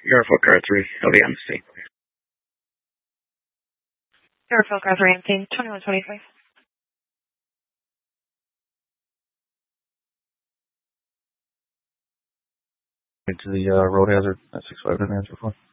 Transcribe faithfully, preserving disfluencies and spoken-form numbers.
Airfield car three, I'll be on the scene. Airfield car three on scene, twenty-one twenty-five. Into the uh, road hazard at six five didn't answer before.